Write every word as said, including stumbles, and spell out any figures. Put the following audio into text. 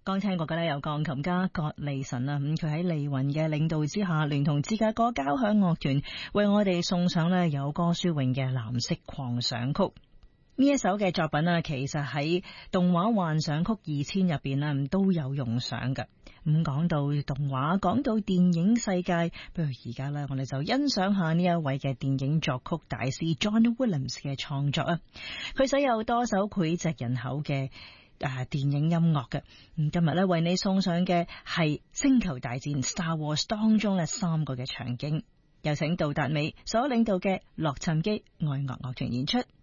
剛聽過嘅咧，有鋼琴家葛利臣啊，咁佢喺利雲嘅領導之下，聯同芝加哥交響樂團為我哋送上咧有歌舒詠嘅藍色狂想曲。呢一首嘅作品啊，其實喺動畫幻想曲二千入邊啊都有用上嘅。咁講到動畫，講到電影世界，不如而家咧，我哋就欣賞下呢一位嘅電影作曲大師 John Williams 嘅創作啊。佢使有多首膾炙人口嘅誒電影音樂嘅。咁今日咧為你送上嘅係星球大戰 Star Wars 當中嘅三個嘅場景，有請杜達美所領導嘅洛杉磯愛樂樂團演出。